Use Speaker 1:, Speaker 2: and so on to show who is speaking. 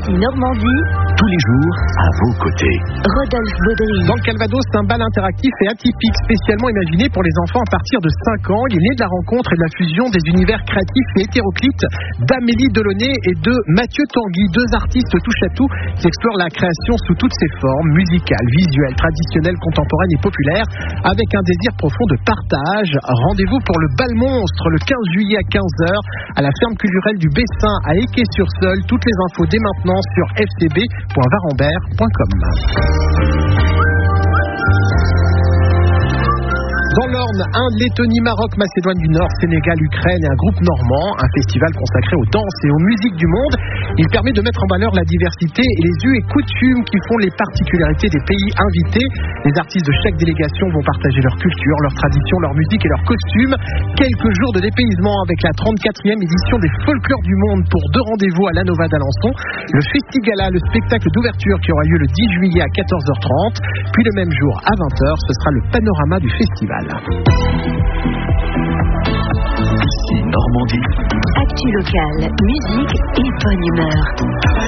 Speaker 1: Ici Normandie.
Speaker 2: Tous les jours, à vos côtés.
Speaker 1: Rodolphe Baudry.
Speaker 3: Dans le Calvados, c'est un bal interactif et atypique, spécialement imaginé pour les enfants à partir de 5 ans. Il est né de la rencontre et de la fusion des univers créatifs et hétéroclites d'Amélie Delaunay et de Mathieu Tanguy, deux artistes touche-à-tout qui explorent la création sous toutes ses formes, musicales, visuelles, traditionnelles, contemporaines et populaires, avec un désir profond de partage. Rendez-vous pour le bal monstre le 15 juillet à 15h à la ferme culturelle du Bessin à Équet-sur-Seulles. Toutes les infos dès maintenant sur fcb.varambert.com. Dans l'Orne, Inde, Lettonie, Maroc, Macédoine du Nord, Sénégal, Ukraine et un groupe normand, un festival consacré aux danses et aux musiques du monde. Il permet de mettre en valeur la diversité et les us et coutumes qui font les particularités des pays invités. Les artistes de chaque délégation vont partager leur culture, leurs traditions, leur musique et leurs costumes. Quelques jours de dépaysement avec la 34e édition des Folklores du Monde pour 2 rendez-vous à l'Anova d'Alençon. Le Festigala, le spectacle d'ouverture qui aura lieu le 10 juillet à 14h30. Puis le même jour à 20h, ce sera le panorama du festival.
Speaker 2: Ici Normandie.
Speaker 1: Actu locale, musique et bonne humeur.